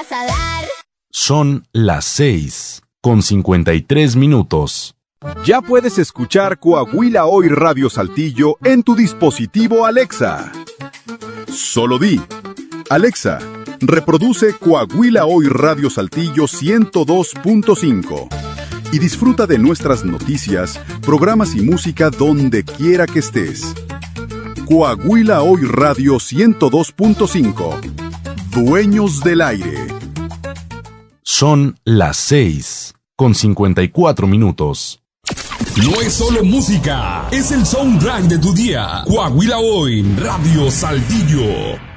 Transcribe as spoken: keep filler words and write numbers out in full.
vas a dar? Son las seis con cincuenta y tres minutos. Ya puedes escuchar Coahuila Hoy Radio Saltillo en tu dispositivo Alexa. Solo di: Alexa, reproduce Coahuila Hoy Radio Saltillo ciento dos punto cinco y disfruta de nuestras noticias, programas y música donde quiera que estés. Coahuila Hoy Radio ciento dos punto cinco. Dueños del aire. Son las seis con cincuenta y cuatro minutos. No es solo música, es el soundtrack de tu día. Coahuila Hoy Radio Saltillo.